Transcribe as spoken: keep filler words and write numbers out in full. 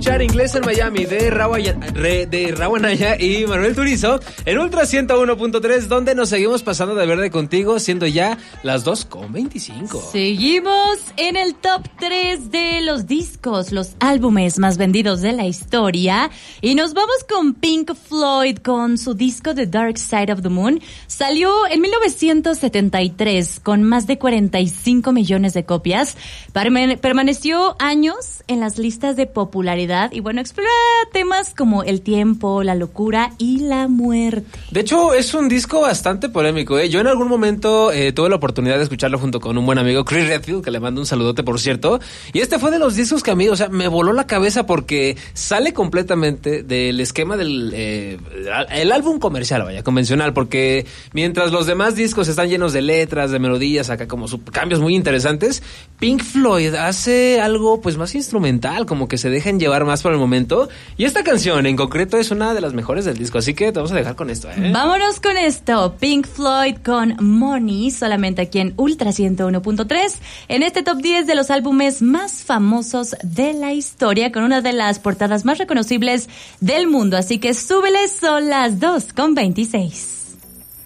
escuchar Inglés en Miami de Raúl de Raúl Anaya y Manuel Turizo en Ultra ciento uno punto tres, donde nos seguimos pasando de verde contigo, siendo ya las dos con veinticinco. Seguimos en el top tres de los discos, los álbumes más vendidos de la historia, y nos vamos con Pink Floyd con su disco The Dark Side of the Moon. Salió en mil novecientos setenta y tres con más de cuarenta y cinco millones de copias. Permane- permaneció años en las listas de popularidad y bueno, explora temas como el tiempo, la locura y la muerte. De hecho, es un disco bastante polémico, ¿eh? Yo en algún momento eh, tuve la oportunidad de escucharlo junto con un buen amigo, Chris Redfield, que le mando un saludote, por cierto. Y este fue de los discos que a mí, o sea, me voló la cabeza porque sale completamente del esquema del eh, el álbum comercial, vaya, convencional, porque mientras los demás discos están llenos de letras, de melodías, acá como sub- cambios muy interesantes, Pink Floyd hace algo pues más instrumental, como que se dejan llevar más por el momento. Y esta canción en concreto es una de las mejores del disco, así que te vamos a dejar con esto, ¿eh? Vámonos con esto, Pink Floyd con Money, solamente aquí en Ultra ciento uno punto tres, en este top diez de los álbumes más famosos de la historia, con una de las portadas más reconocibles del mundo. Así que súbele, son las dos con veintiséis.